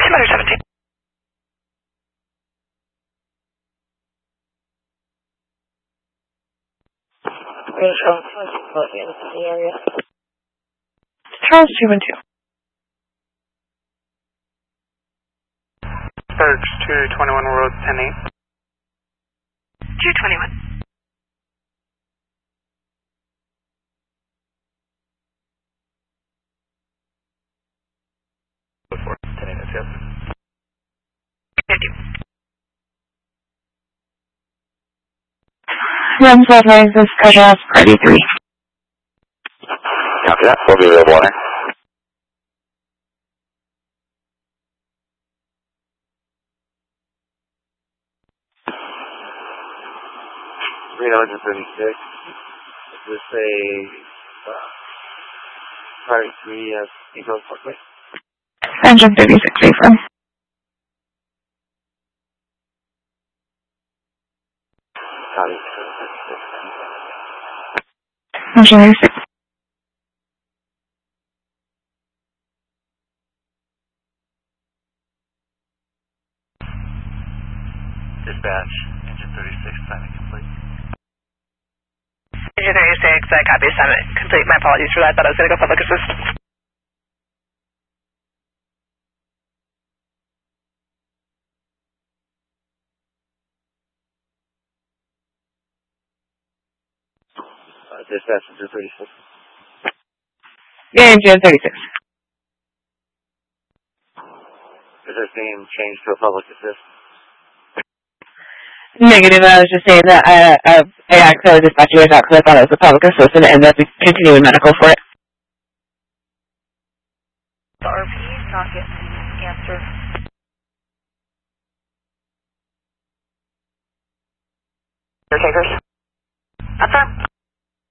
Altimeter 17. Range from into the area. Charles 212. Search 221 Road 10-8. 221. Before 10-8, yes. 50. Runs authorized this cutoff, party 3. Copy that. We'll be available on air. Reno engine 36. Is this a party 3 Eagle Parkway? Engine 36, affirm. Copy. Engine 36. Dispatch, engine 36, signing complete. Engine 36, copy, assignment complete. My apologies for that. I thought I was going to go public assist. Dispatch, engine 36. Yeah, engine 36. Is this being changed to a public assist? Negative, I was just saying that I accidentally dispatched you guys out because I thought it was a public assistant and that we continue with medical for it. The RP not getting an answer. Caretakers. Affirm.